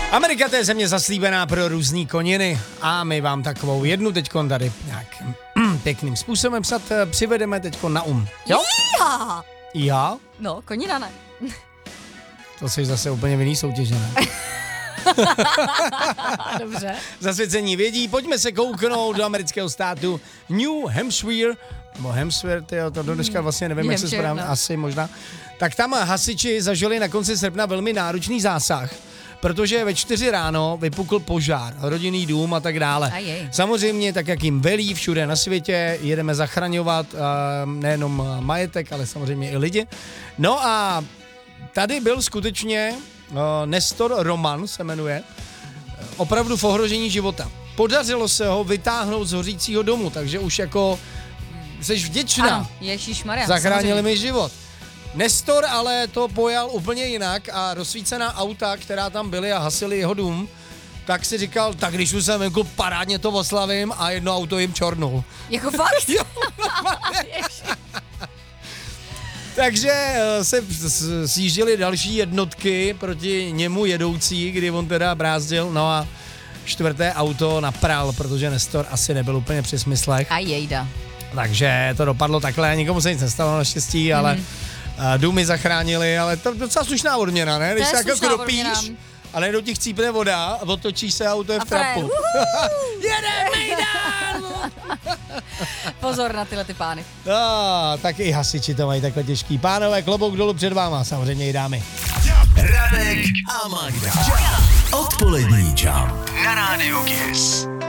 Amerika, to je země zaslíbená pro různý koniny a my vám takovou jednu teďkon tady nějakým pěkným způsobem přivedeme teďkon na Jo? Já? No, konina ne. To jsi zase úplně v jiný soutěži, ne? Dobře. Zasvěcení vědí, pojďme se kouknout do amerického státu New Hampshire, nebo Hampshire, tyjo, to do dneška vlastně nevím, jak se správně, asi možná. Tak tam hasiči zažili na konci srpna velmi náročný zásah, protože ve 4 ráno vypukl požár, rodinný dům a tak dále. Samozřejmě, tak jak jim velí všude na světě, jedeme zachraňovat nejenom majetek, ale samozřejmě i lidi. No a tady byl skutečně Nestor Roman se jmenuje, opravdu v ohrožení života. Podařilo se ho vytáhnout z hořícího domu, takže už jako seš vděčná. Ano, ježišmarja. Zachránili mi život. Nestor ale to pojal úplně jinak a rozsvícená auta, která tam byly a hasili jeho dům, tak si říkal, tak když už jsem venku, parádně to oslavím a jedno auto jim čornul. Jako fakt? Jo, takže se sjížděly další jednotky proti němu jedoucí, kdy on teda brázdil, no a 4. auto napral, protože Nestor asi nebyl úplně při smyslech. A jejda. Takže to dopadlo takhle, nikomu se nic nestalo naštěstí, ale důmy zachránili, ale to je docela slušná odměna, ne? Když se jako kropíš a najednou ti chcípne voda a otočíš se a auto je v trapu. Jedeme dál! Pozor na tyhle ty pány. Tak i hasiči to mají takhle těžký. Pánové, klobouk dolů před váma, samozřejmě i dámy. Radek a Magda. Odpolední jump na Rádiu Kiss.